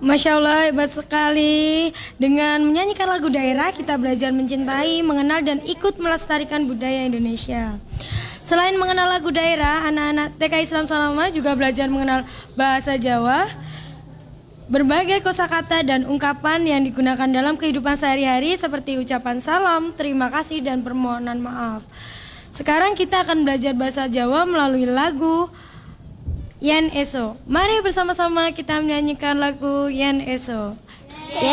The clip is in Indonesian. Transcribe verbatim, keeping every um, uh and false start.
Masya Allah, hebat sekali. Dengan menyanyikan lagu daerah, kita belajar mencintai, mengenal, dan ikut melestarikan budaya Indonesia. Selain mengenal lagu daerah, anak-anak T K Islam Salama juga belajar mengenal bahasa Jawa, berbagai kosakata dan ungkapan yang digunakan dalam kehidupan sehari-hari seperti ucapan salam, terima kasih, dan permohonan maaf. Sekarang kita akan belajar bahasa Jawa melalui lagu Yen Eso. Mari bersama-sama kita menyanyikan lagu Yen Eso.